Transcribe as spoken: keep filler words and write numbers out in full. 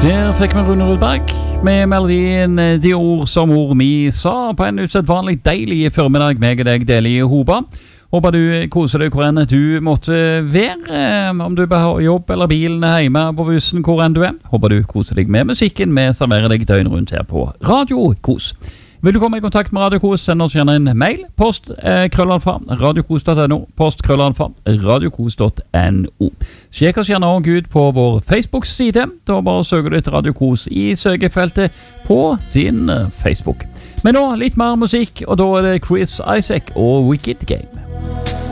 Der fikk vi Rune Rudberg med melodien De ord som mor mi sa på en usedvanlig deilig formiddag meg og deg deler i Hoba. Håper du koser deg hvor enn du måtte være, om du har jobb eller bilen hjemme på bussen, hvor enn du er. Håper du koser deg med musikken, vi serverer deg døgn rundt her på Radio Kos. Vil du komme i kontakt med Radio Kos, send oss gjerne en mail, post eh, krøllalfa, radiokos punktum no, post krøllalfa, radiokos punktum no. Sjekk oss gjerne også ut på vår Facebook-side, da bare søker du etter Radio Kos i søkefeltet på din Facebook. Men nå litt mer musikk, og da er det Chris Isaak og Wicked Game.